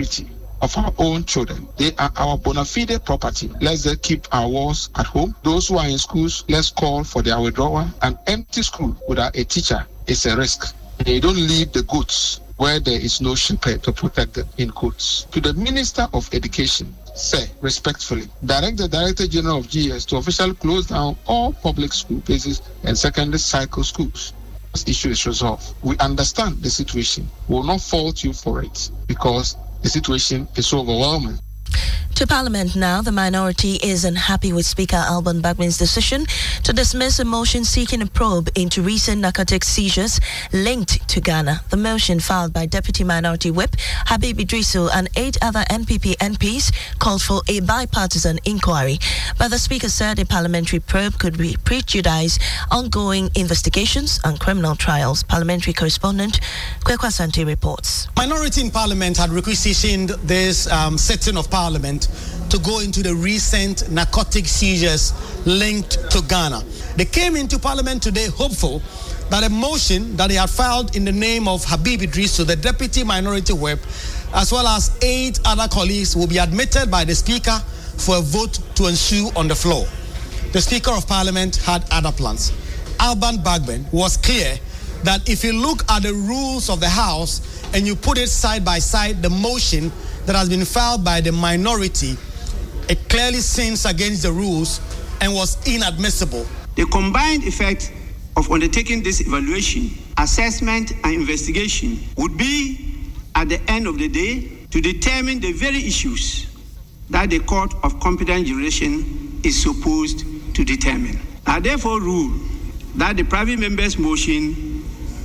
security of our own children. They are our bona fide property. Let's just keep our walls at home. Those who are in schools, let's call for their withdrawal. An empty school without a teacher is a risk. They don't leave the goods where there is no shepherd to protect them, in quotes. To the Minister of Education, say respectfully, direct the Director General of GS to officially close down all public school places and secondary cycle schools. This issue is resolved. We understand the situation. We will not fault you for it because the situation is so overwhelming. To Parliament now, the minority is unhappy with Speaker Alban Bagbin's decision to dismiss a motion seeking a probe into recent narcotic seizures linked to Ghana. The motion filed by Deputy Minority Whip Habib Idrisu and 8 other NPP MPs called for a bipartisan inquiry. But the Speaker said a parliamentary probe could prejudice ongoing investigations and criminal trials. Parliamentary correspondent Kwekwa Sante reports. Minority in Parliament had requisitioned this sitting of Parliament to go into the recent narcotic seizures linked to Ghana. They came into Parliament today hopeful that a motion that they had filed in the name of Habib Idrisu, the Deputy Minority Whip, as well as 8 other colleagues, will be admitted by the Speaker for a vote to ensue on the floor. The Speaker of Parliament had other plans. Alban Bagbin was clear that if you look at the rules of the House and you put it side by side, the motion that has been filed by the minority, it clearly sins against the rules and was inadmissible. The combined effect of undertaking this evaluation, assessment, and investigation would be, at the end of the day, to determine the very issues that the Court of Competent Jurisdiction is supposed to determine. I therefore rule that the private member's motion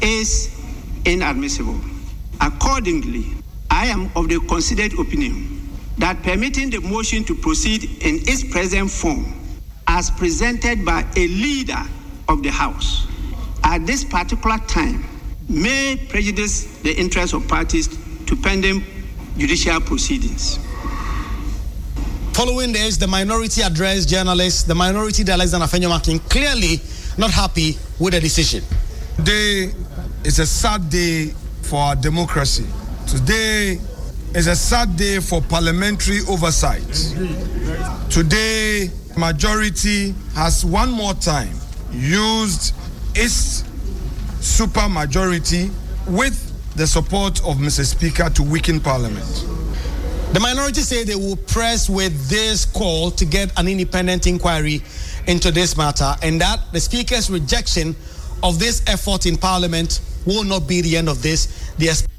is inadmissible. Accordingly, I am of the considered opinion that permitting the motion to proceed in its present form, as presented by a leader of the House, at this particular time, may prejudice the interests of parties to pending judicial proceedings. Following this, the minority addressed journalists, the minority Alexander Afenyo-Markin, clearly not happy with the decision. Today is a sad day for our democracy. Today is a sad day for parliamentary oversight. Today, majority has one more time used its supermajority with the support of Mr. Speaker to weaken Parliament. The minority say they will press with this call to get an independent inquiry into this matter, and that the Speaker's rejection of this effort in Parliament will not be the end of this.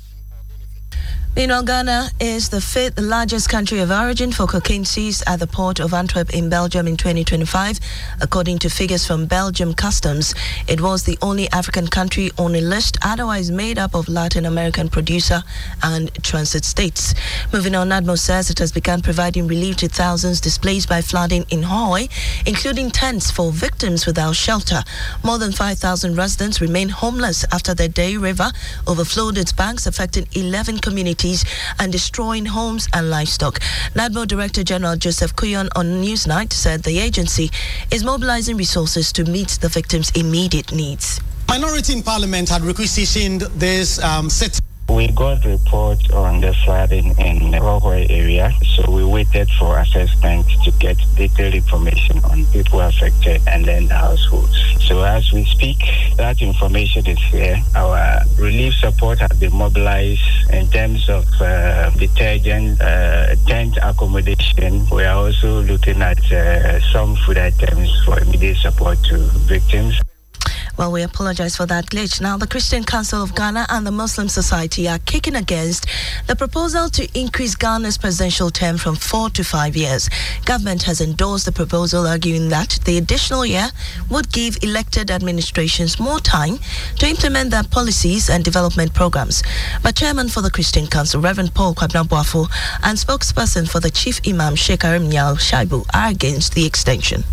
Meanwhile, Ghana is the 5th largest country of origin for cocaine seized at the port of Antwerp in Belgium in 2025. According to figures from Belgium Customs, it was the only African country on a list otherwise made up of Latin American producer and transit states. Moving on, NADMO says it has begun providing relief to thousands displaced by flooding in Hawaii, including tents for victims without shelter. More than 5,000 residents remain homeless after the Day River overflowed its banks, affecting 11 communities and destroying homes and livestock. NADMO Director General Joseph Kuyon on Newsnight said the agency is mobilizing resources to meet the victims' immediate needs. Minority in Parliament had requisitioned this set. We got report on the flooding in the Hawaii area, so we waited for assessment to get detailed information on people affected and then the households. So as we speak, that information is here. Our relief support has been mobilized in terms of detergent, tent accommodation. We are also looking at some food items for immediate support to victims. Well, we apologize for that glitch. Now, the Christian Council of Ghana and the Muslim Society are kicking against the proposal to increase Ghana's presidential term from 4 to 5 years. Government has endorsed the proposal, arguing that the additional year would give elected administrations more time to implement their policies and development programs. But Chairman for the Christian Council, Reverend Paul Kwabena Boafo, and spokesperson for the Chief Imam, Sheikh Arimial Shaibu, are against the extension.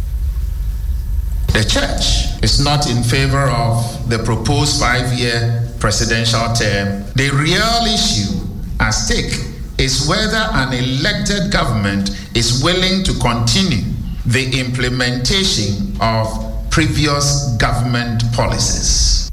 The church is not in favor of the proposed 5-year presidential term. The real issue at stake is whether an elected government is willing to continue the implementation of previous government policies.